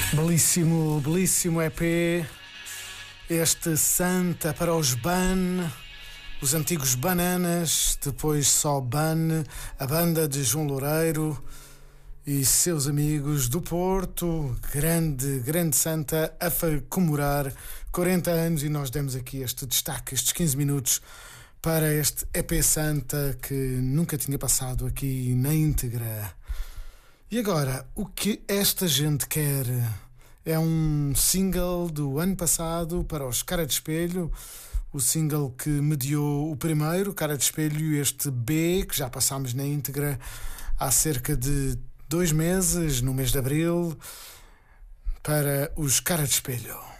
Belíssimo, belíssimo EP. Este Santa para os Ban, os antigos Bananas, depois só Ban, a banda de João Loureiro e seus amigos do Porto. Grande Santa a comemorar 40 anos, e nós demos aqui este destaque, estes 15 minutos para este EP Santa que nunca tinha passado aqui na íntegra. E agora, o que esta gente quer? É um single do ano passado para os Cara de Espelho, o single que mediou o primeiro, Cara de Espelho, e este B, que já passámos na íntegra há cerca de 2 meses, no mês de abril, para os Cara de Espelho.